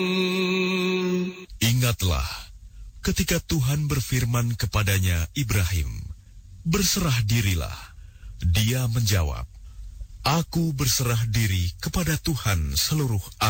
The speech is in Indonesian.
Ingatlah ketika Tuhan berfirman kepadanya, Ibrahim, berserah dirilah. Dia menjawab, Aku berserah diri kepada Tuhan seluruh